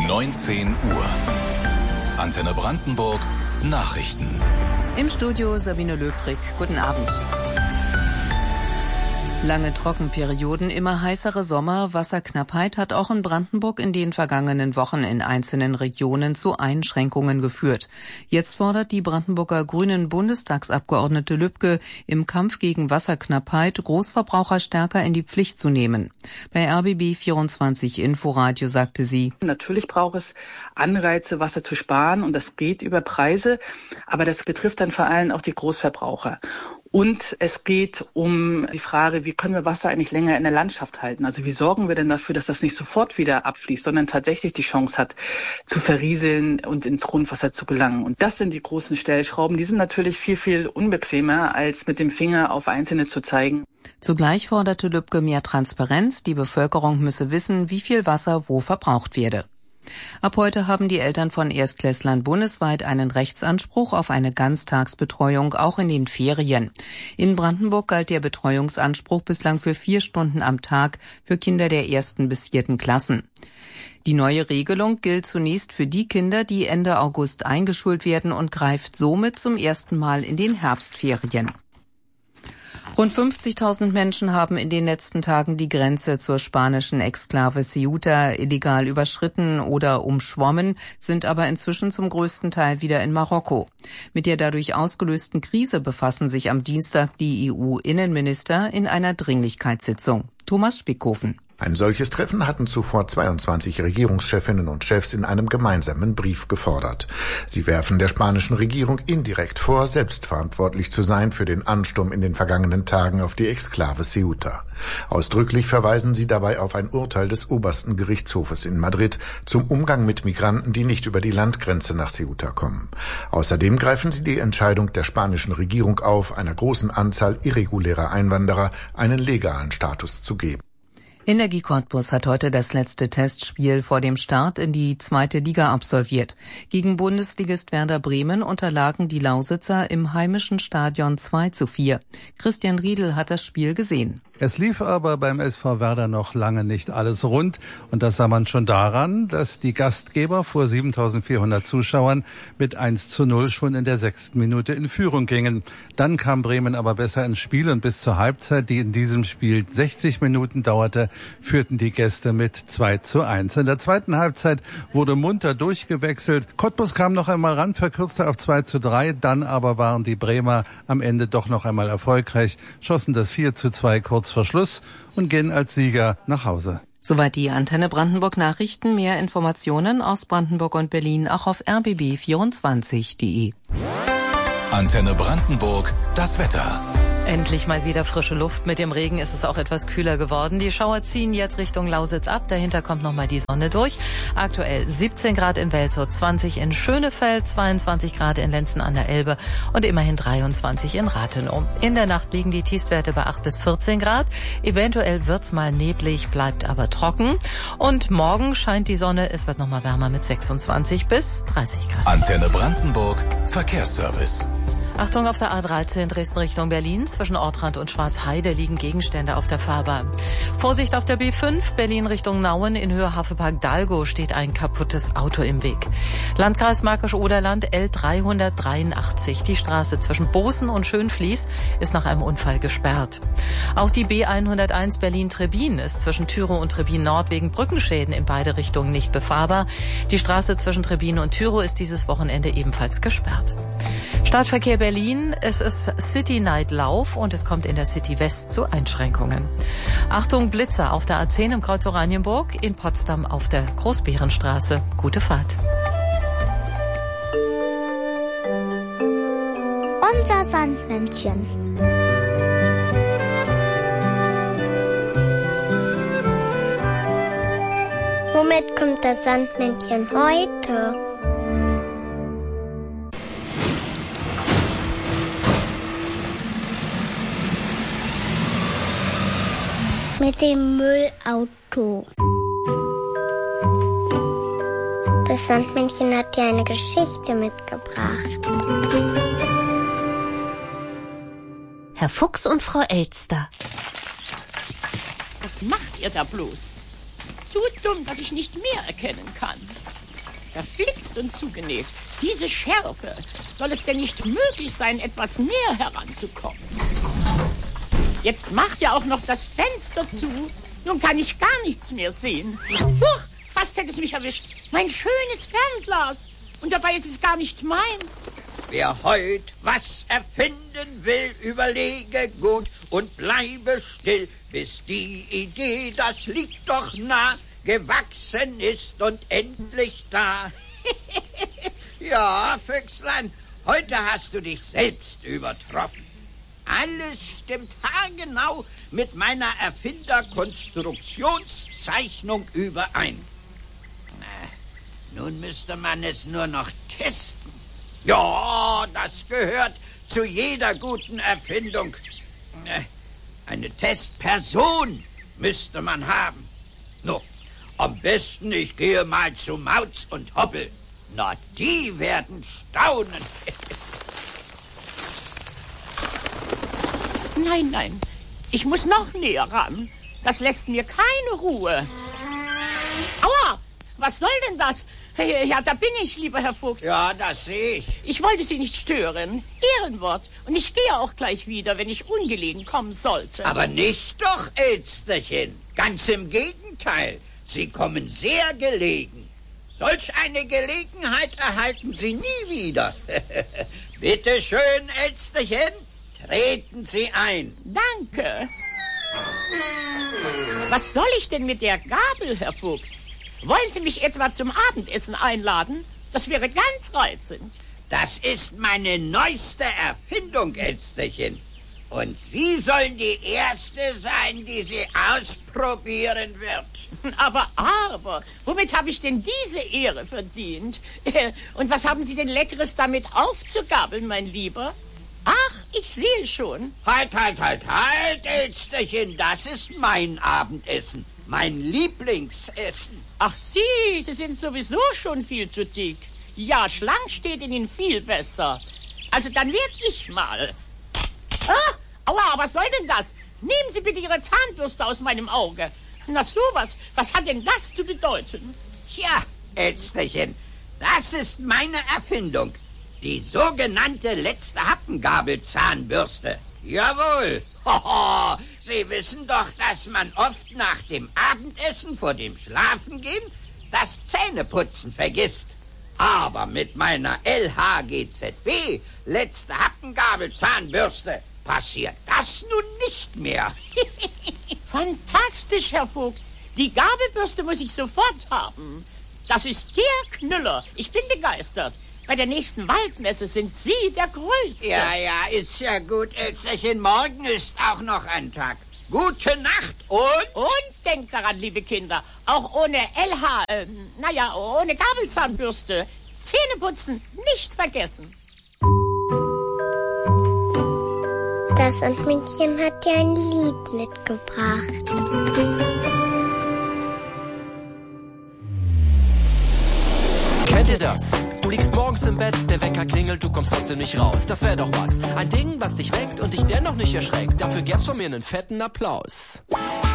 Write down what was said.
19 Uhr. Antenne Brandenburg, Nachrichten. Im Studio Sabine Löbrig. Guten Abend. Lange Trockenperioden, immer heißere Sommer, Wasserknappheit hat auch in Brandenburg in den vergangenen Wochen in einzelnen Regionen zu Einschränkungen geführt. Jetzt fordert die Brandenburger Grünen Bundestagsabgeordnete Lübke im Kampf gegen Wasserknappheit, Großverbraucher stärker in die Pflicht zu nehmen. Bei RBB 24 Inforadio sagte sie: Natürlich braucht es Anreize, Wasser zu sparen, und das geht über Preise, aber das betrifft dann vor allem auch die Großverbraucher. Und es geht um die Frage, wie können wir Wasser eigentlich länger in der Landschaft halten? Also wie sorgen wir denn dafür, dass das nicht sofort wieder abfließt, sondern tatsächlich die Chance hat, zu verrieseln und ins Grundwasser zu gelangen. Und das sind die großen Stellschrauben. Die sind natürlich viel, viel unbequemer, als mit dem Finger auf Einzelne zu zeigen. Zugleich forderte Lübke mehr Transparenz. Die Bevölkerung müsse wissen, wie viel Wasser wo verbraucht werde. Ab heute haben die Eltern von Erstklässlern bundesweit einen Rechtsanspruch auf eine Ganztagsbetreuung, auch in den Ferien. In Brandenburg galt der Betreuungsanspruch bislang für 4 Stunden am Tag für Kinder der 1. bis 4. Klassen. Die neue Regelung gilt zunächst für die Kinder, die Ende August eingeschult werden, und greift somit zum ersten Mal in den Herbstferien. Rund 50.000 Menschen haben in den letzten Tagen die Grenze zur spanischen Exklave Ceuta illegal überschritten oder umschwommen, sind aber inzwischen zum größten Teil wieder in Marokko. Mit der dadurch ausgelösten Krise befassen sich am Dienstag die EU-Innenminister in einer Dringlichkeitssitzung. Thomas Spickhofen. Ein solches Treffen hatten zuvor 22 Regierungschefinnen und Chefs in einem gemeinsamen Brief gefordert. Sie werfen der spanischen Regierung indirekt vor, selbstverantwortlich zu sein für den Ansturm in den vergangenen Tagen auf die Exklave Ceuta. Ausdrücklich verweisen sie dabei auf ein Urteil des obersten Gerichtshofes in Madrid zum Umgang mit Migranten, die nicht über die Landgrenze nach Ceuta kommen. Außerdem greifen sie die Entscheidung der spanischen Regierung auf, einer großen Anzahl irregulärer Einwanderer einen legalen Status zu geben. Energie Cottbus hat heute das letzte Testspiel vor dem Start in die 2. Liga absolviert. Gegen Bundesligist Werder Bremen unterlagen die Lausitzer im heimischen Stadion 2:4. Christian Riedl hat das Spiel gesehen. Es lief aber beim SV Werder noch lange nicht alles rund, und das sah man schon daran, dass die Gastgeber vor 7.400 Zuschauern mit 1:0 schon in der 6. Minute in Führung gingen. Dann kam Bremen aber besser ins Spiel, und bis zur Halbzeit, die in diesem Spiel 60 Minuten dauerte, führten die Gäste mit 2:1. In der zweiten Halbzeit wurde munter durchgewechselt. Cottbus kam noch einmal ran, verkürzte auf 2:3, dann aber waren die Bremer am Ende doch noch einmal erfolgreich, schossen das 4:2 kurz vor Schluss und gehen als Sieger nach Hause. Soweit die Antenne Brandenburg Nachrichten. Mehr Informationen aus Brandenburg und Berlin auch auf rbb24.de. Antenne Brandenburg, das Wetter. Endlich mal wieder frische Luft. Mit dem Regen ist es auch etwas kühler geworden. Die Schauer ziehen jetzt Richtung Lausitz ab. Dahinter kommt nochmal die Sonne durch. Aktuell 17 Grad in Welzow, 20 in Schönefeld, 22 Grad in Lenzen an der Elbe und immerhin 23 in Rathenow. In der Nacht liegen die Tiefstwerte bei 8 bis 14 Grad. Eventuell wird's mal neblig, bleibt aber trocken. Und morgen scheint die Sonne. Es wird nochmal wärmer mit 26 bis 30 Grad. Antenne Brandenburg, Verkehrsservice. Achtung, auf der A13 Dresden Richtung Berlin. Zwischen Ortrand und Schwarzheide liegen Gegenstände auf der Fahrbahn. Vorsicht auf der B5 Berlin Richtung Nauen. In Höhe Hafepark-Dalgo steht ein kaputtes Auto im Weg. Landkreis Märkisch-Oderland L383. Die Straße zwischen Bosen und Schönfließ ist nach einem Unfall gesperrt. Auch die B101 Berlin-Trebin ist zwischen Tyrow und Trebin Nord wegen Brückenschäden in beide Richtungen nicht befahrbar. Die Straße zwischen Trebin und Tyrow ist dieses Wochenende ebenfalls gesperrt. Stadtverkehr Berlin, es ist City Night Lauf und es kommt in der City West zu Einschränkungen. Achtung, Blitzer auf der A10 im Kreuz Oranienburg, in Potsdam auf der Großbärenstraße. Gute Fahrt. Unser Sandmännchen. Womit kommt das Sandmännchen heute? Mit dem Müllauto. Das Sandmännchen hat dir eine Geschichte mitgebracht. Herr Fuchs und Frau Elster. Was macht ihr da bloß? Zu dumm, dass ich nicht mehr erkennen kann. verflixt und zugenäht. Diese Schärfe. Soll es denn nicht möglich sein, etwas näher heranzukommen? Jetzt macht ja auch noch das Fenster zu. Nun kann ich gar nichts mehr sehen. Huch, fast hätte es mich erwischt. Mein schönes Fernglas. Und dabei ist es gar nicht meins. Wer heut was erfinden will, überlege gut und bleibe still, bis die Idee, das liegt doch nah, gewachsen ist und endlich da. Ja, Füchslein, heute hast du dich selbst übertroffen. Alles stimmt haargenau mit meiner Erfinderkonstruktionszeichnung überein. Nun müsste man es nur noch testen. Ja, das gehört zu jeder guten Erfindung. Eine Testperson müsste man haben. No, am besten ich gehe mal zu Mauz und Hoppel. Na, die werden staunen. Nein, nein, ich muss noch näher ran. Das lässt mir keine Ruhe. Aua, was soll denn das? Ja, da bin ich, lieber Herr Fuchs. Ja, das sehe ich. Ich wollte Sie nicht stören. Ehrenwort. Und ich gehe auch gleich wieder, wenn ich ungelegen kommen sollte. Aber nicht doch, Elsterchen. Ganz im Gegenteil. Sie kommen sehr gelegen. Solch eine Gelegenheit erhalten Sie nie wieder. Bitte schön, Elsterchen, treten Sie ein. Danke. Was soll ich denn mit der Gabel, Herr Fuchs? Wollen Sie mich etwa zum Abendessen einladen? Das wäre ganz reizend. Das ist meine neueste Erfindung, Elsterchen. Und Sie sollen die Erste sein, die sie ausprobieren wird. Aber, womit habe ich denn diese Ehre verdient? Und was haben Sie denn Leckeres damit aufzugabeln, mein Lieber? Ach, ich sehe schon. Halt, Elsterchen, das ist mein Abendessen. Mein Lieblingsessen. Ach, Sie sind sowieso schon viel zu dick. Ja, schlank steht Ihnen viel besser. Also dann werd ich mal. Aua, was soll denn das? Nehmen Sie bitte Ihre Zahnbürste aus meinem Auge. Na sowas, was hat denn das zu bedeuten? Tja, Elsterchen, das ist meine Erfindung. Die sogenannte letzte Happengabelzahnbürste. Jawohl. Hoho, Sie wissen doch, dass man oft nach dem Abendessen vor dem Schlafengehen das Zähneputzen vergisst. Aber mit meiner LHGZB, letzte Happengabelzahnbürste, passiert das nun nicht mehr. Fantastisch, Herr Fuchs. Die Gabelbürste muss ich sofort haben. Das ist der Knüller. Ich bin begeistert. Bei der nächsten Waldmesse sind Sie der Größte. Ja, ist ja gut, Elsterchen. Morgen ist auch noch ein Tag. Gute Nacht und... Und denkt daran, liebe Kinder, auch ohne ohne Gabelzahnbürste, Zähneputzen nicht vergessen. Das Sandmännchen hat dir ein Lied mitgebracht. Kennt ihr das? Du liegst morgens im Bett, der Wecker klingelt, du kommst trotzdem nicht raus. Das wäre doch was. Ein Ding, was dich weckt und dich dennoch nicht erschreckt. Dafür gäb's von mir einen fetten Applaus.